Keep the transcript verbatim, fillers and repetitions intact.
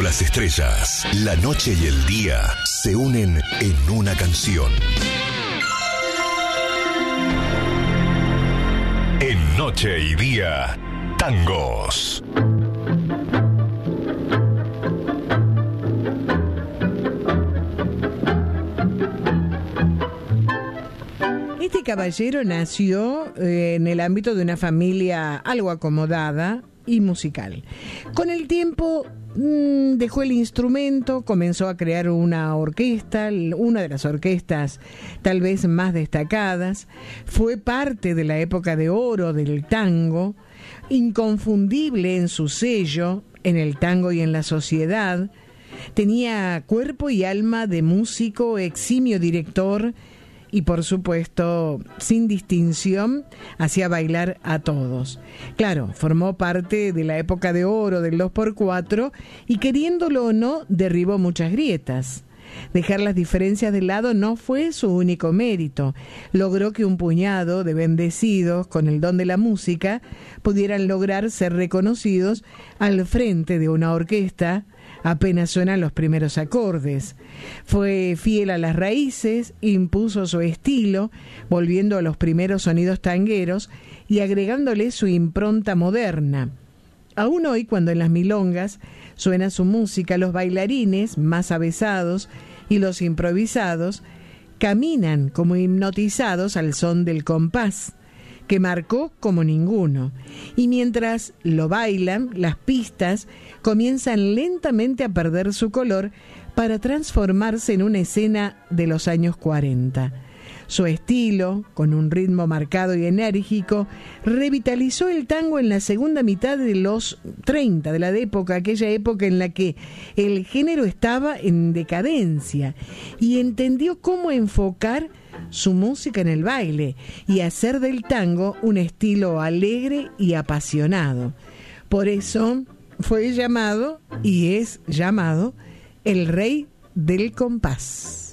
las estrellas, la noche y el día se unen en una canción. En Noche y Día, tangos. Este caballero nació eh, en el ámbito de una familia algo acomodada y musical. Con el tiempo mmm, dejó el instrumento, comenzó a crear una orquesta, una de las orquestas tal vez más destacadas. Fue parte de la época de oro del tango, inconfundible en su sello, en el tango y en la sociedad. Tenía cuerpo y alma de músico, eximio director, y por supuesto, sin distinción, hacía bailar a todos. Claro, formó parte de la época de oro del dos por cuatro y, queriéndolo o no, derribó muchas grietas. Dejar las diferencias de lado no fue su único mérito. Logró que un puñado de bendecidos con el don de la música pudieran lograr ser reconocidos al frente de una orquesta apenas suenan los primeros acordes. Fue fiel a las raíces, impuso su estilo, volviendo a los primeros sonidos tangueros y agregándole su impronta moderna. Aún hoy, cuando en las milongas suena su música, los bailarines más avesados y los improvisados caminan como hipnotizados al son del compás, que marcó como ninguno. Y mientras lo bailan, las pistas comienzan lentamente a perder su color para transformarse en una escena de los años cuarenta. Su estilo, con un ritmo marcado y enérgico, revitalizó el tango en la segunda mitad de los treinta, de la época, aquella época en la que el género estaba en decadencia, y entendió cómo enfocar su música en el baile y hacer del tango un estilo alegre y apasionado. Por eso fue llamado, y es llamado, el rey del compás.